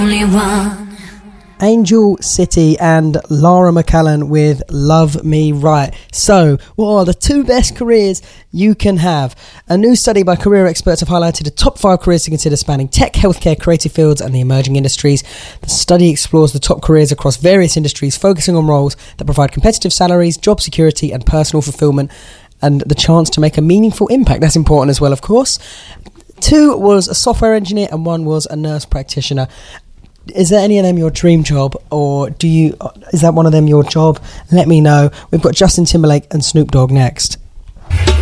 Only one. Angel City and Lara McCallan with Love Me Right. So, what are the two best careers you can have? A new study by career experts have highlighted the top 5 careers to consider spanning tech, healthcare, creative fields and the emerging industries. The study explores the top careers across various industries, focusing on roles that provide competitive salaries, job security and personal fulfillment, and the chance to make a meaningful impact. That's important as well, of course. 2 was a software engineer and 1 was a nurse practitioner. Is there any of them your dream job, or is that one of them your job? Let me know. We've got Justin Timberlake and Snoop Dogg next.